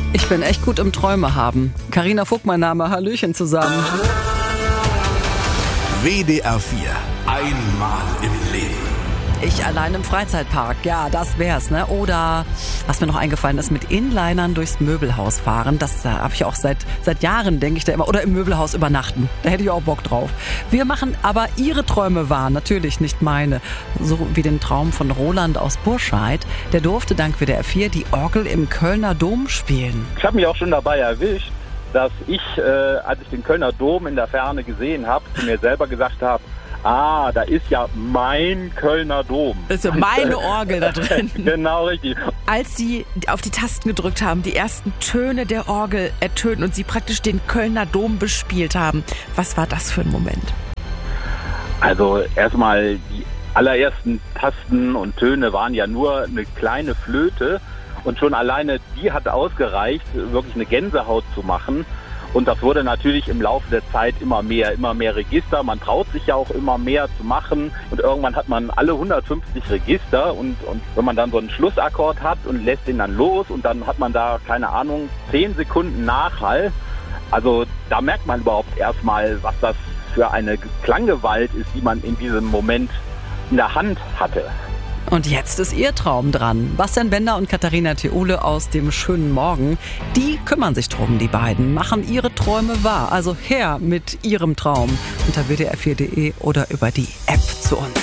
Ich bin echt gut im Träume haben. Carina Vogt, mein Name. Hallöchen zusammen. WDR 4. Einmal im Leben. Ich allein im Freizeitpark, ja, das wär's, ne? Oder, was mir noch eingefallen ist, mit Inlinern durchs Möbelhaus fahren. Das habe ich auch seit Jahren, denke ich da immer. Oder im Möbelhaus übernachten. Da hätte ich auch Bock drauf. Wir machen aber Ihre Träume wahr, natürlich nicht meine. So wie den Traum von Roland aus Burscheid. Der durfte dank WDR 4 die Orgel im Kölner Dom spielen. Ich habe mich auch schon dabei erwischt, dass ich, als ich den Kölner Dom in der Ferne gesehen habe, zu mir selber gesagt habe, da ist ja mein Kölner Dom. Das ist ja meine Orgel da drin. Genau, richtig. Als Sie auf die Tasten gedrückt haben, die ersten Töne der Orgel ertönt und Sie praktisch den Kölner Dom bespielt haben, was war das für ein Moment? Also erstmal, die allerersten Tasten und Töne waren ja nur eine kleine Flöte und schon alleine die hat ausgereicht, wirklich eine Gänsehaut zu machen. Und das wurde natürlich im Laufe der Zeit immer mehr Register. Man traut sich ja auch immer mehr zu machen. Und irgendwann hat man alle 150 Register. Und wenn man dann so einen Schlussakkord hat und lässt den dann los und dann hat man da, 10 Sekunden Nachhall. Also da merkt man überhaupt erstmal, was das für eine Klanggewalt ist, die man in diesem Moment in der Hand hatte. Und jetzt ist Ihr Traum dran. Bastian Bender und Katharina Theule aus dem schönen Morgen, die kümmern sich drum, die beiden, machen ihre Träume wahr. Also her mit Ihrem Traum unter wdr4.de oder über die App zu uns.